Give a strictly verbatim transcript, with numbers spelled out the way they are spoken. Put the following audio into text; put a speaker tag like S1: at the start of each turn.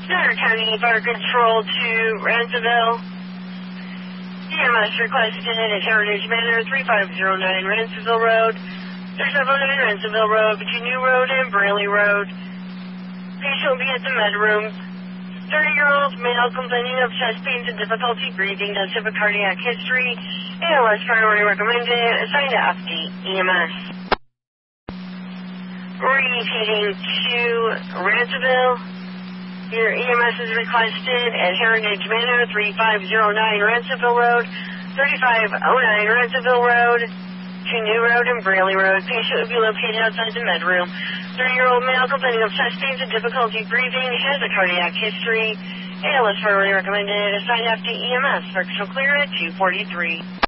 S1: Starter County Fire Control to Ransomville. E M S requested at Heritage Manor, three five zero nine Ransomville Road. three five zero nine Ransomville Road, between New Road and Braley Road. Patient will be at the med room. thirty-year-old male complaining of chest pains and difficulty breathing, does have a cardiac history. A L S priority recommended, assigned to F D E M S. Repeating to Ransomville. Your E M S is requested at Heritage Manor, three five zero nine Ransomville Road, thirty-five oh nine Ransomville Road, to New Road and Braley Road. Patient will be located outside the med room. thirty-year-old male complaining of chest pains and difficulty breathing, has a cardiac history. A L S priority recommended, assigned F D E M S. Virtual clear at two forty-three.